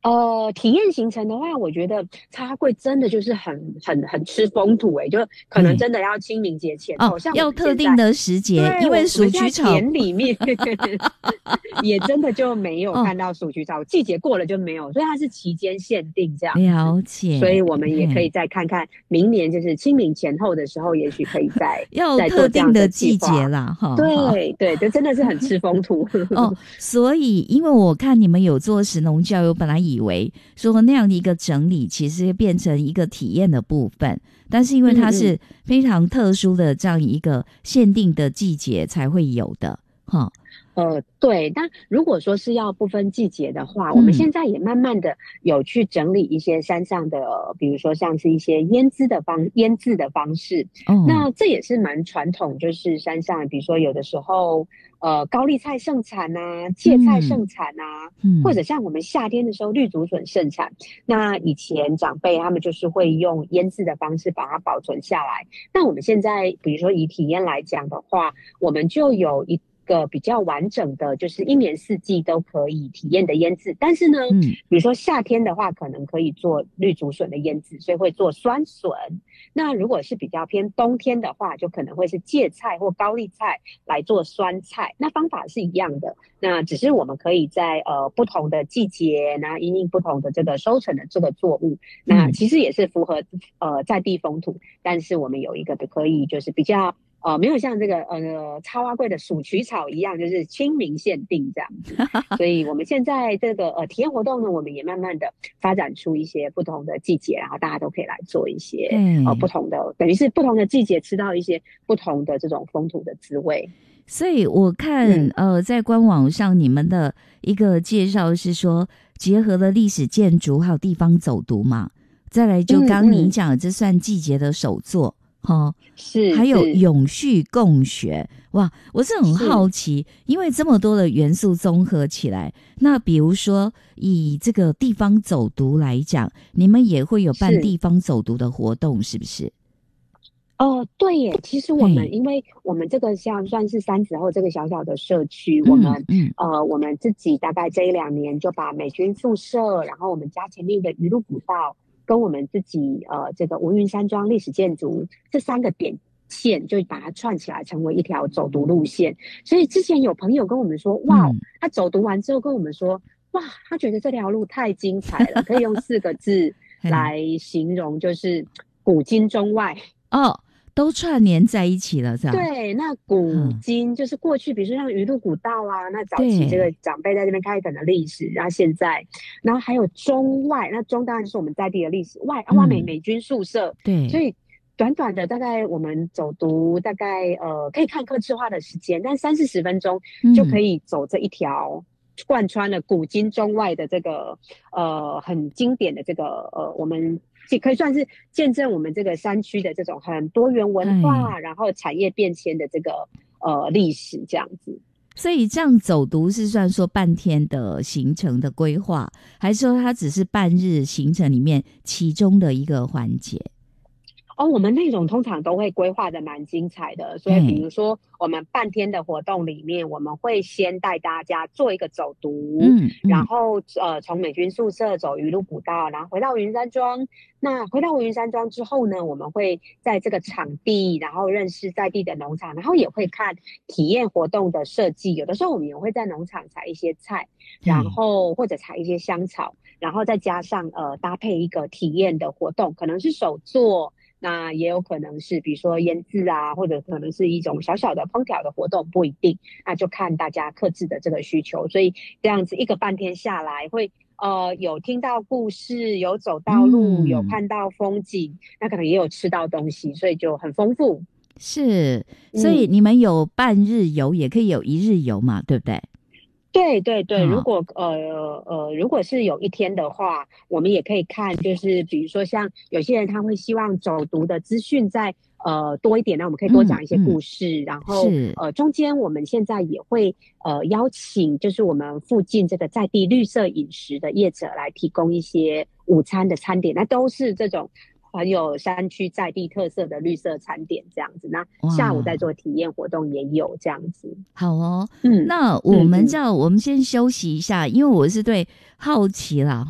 体验行程的话，我觉得插花柜真的就是很吃风土就可能哎， 真的要清明节前哦， 后，像我要们现在， 特定的时节， 对， 因为我们现在鼠曲草田里面也真的就没有哦， 看到鼠曲草，季节过了就没有，所以它是期间限定这样子。 了解， 所以我们也可以嘿， 再看看明年就是清明前后的时候，也许可以再要再做这特定的样的计季节划。 啦，哈哈。 对对，这真的是很吃风土。 哦，所以因为我看你们有做食农教育，我本来以为说那样的一个整理，其实变成一个体验的部分，但是因为嗯嗯。 它是非常特殊的这样一个限定的季节才会有的，哈， 对，但如果说是要不分季节的话，我们嗯， 现在也慢慢的有去整理一些山上的，比如说像是一些腌制的方式， 哦， 那这也是蛮传统，就是山上，比如说有的时候，高丽菜盛产啊，芥菜嗯盛产啊，或嗯者像我们夏天的时候绿竹笋盛产，那以前长辈他们就是会用腌制的方式把它保存下来，那我们现在比如说以体验来讲的话，我们就有一个比较完整的，就是一年四季都可以体验的腌制。但是呢， 嗯比如说夏天的话，可能可以做绿竹笋的腌制，所以会做酸笋。那如果是比较偏冬天的话，就可能会是芥菜或高丽菜来做酸菜。那方法是一样的，那只是我们可以在不同的季节，然后因应不同的这个收成的这个作物，那嗯。 其实也是符合在地风土，但是我们有一个可以就是比较没有像这个插花柜的鼠曲草一样，就是清明限定这样子。所以我们现在这个体验活动呢，我们也慢慢的发展出一些不同的季节，然后大家都可以来做一些不对， 同的，等于是不同的季节吃到一些不同的这种风土的滋味。 所以我看嗯在官网上你们的一个介绍是说，结合了历史建筑还有地方走读嘛，再来就刚刚你嗯嗯， 讲的，这算季节的手作哈。还有是是永续共学，哇！我是很好是。 奇，因为这么多的元素综合起来，那比如说以这个地方走读来讲，你们也会有办是地方走读的活动，是不是？ 对耶，其实我嘿， 们因为我们这个像算是三子后这个小小的社区， 嗯嗯我们自己大概这一两年就把美军宿舍，然后我们家前面的鱼路古道，跟我们自己这个文云山庄历史建筑这三个点线，就把它串起来成为一条走读路线。所以之前有朋友跟我们说，哇， 嗯， 他走读完之后跟我们说，哇，他觉得这条路太精彩了，可以用4个字嘿， 来形容，就是古今中外。 哦，都串联在一起了，这样， 对，那古嗯， 今就是过去，比如说像鱼路古道啊，那早期这个对， 长辈在这边开垦的历史，然后现在，然后还有中外，那中当然就是我们在地的历史，外嗯， 美军宿舍，所对， 以短短的大概我们走读大概可以看客制化的时间，但30-40分钟就可嗯， 以走这一条贯穿了古今中外的这个很经典的这个我们也可以算是见证我们这个山区的这种很多元文哎， 化，然后产业变迁的这个历史这样子。 所以这样走读是算说半天的行程的规划，还是说它只是半日行程里面其中的一个环节？ 我们那种通常都会规划的蛮精彩的，所以比嘿， 如说我们半天的活动里面，我们会先带大家做一个走读，然嗯嗯后从美军宿舍走鱼路古道，然后回到云山庄。那回到云山庄之后呢，我们会在这个场地，然后认识在地的农场，然后也会看体验活动的设计。有的时候我们也会在农场采一些菜，然嘿， 后或者采一些香草，然后再加上搭配一个体验的活动，可能是手作。那也有可能是，比如说腌制啊，或者可能是一种小小的烹调的活动，不一定，那就看大家各自的这个需求。所以这样子一个半天下来，会有听到故事，有走到路，有嗯， 看到风景，那可能也有吃到东西，所以就很丰富。 是，所以嗯。 你们有半日游，也可以有一日游嘛，对不对？ 对对对，如好， 果如果是有一天的话，我们也可以看，就是比如说像有些人他会希望走读的资讯在多一点，那我们可以多讲一些嗯嗯， 故事，然后是， 中间我们现在也会邀请就是我们附近这个在地绿色饮食的业者来提供一些午餐的餐点，那都是这种很有山区在地特色的绿色餐点这样子。那下午再哇。 做体验活动也有这样子。 好哦， 嗯那我嗯嗯。 们这样，我们先休息一下，因为我是对好奇啦，